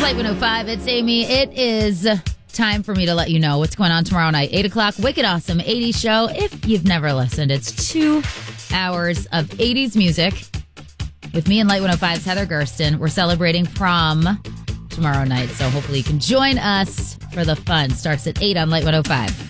Light 105. It's Amy. It is time for me to let you know what's going on tomorrow night. 8 o'clock, Wicked Awesome 80s show. If you've never listened, it's 2 hours of 80s music with me and Light 105's Heather Gersten. We're celebrating prom tomorrow night, so hopefully you can join us for the fun. Starts at 8 on Light 105.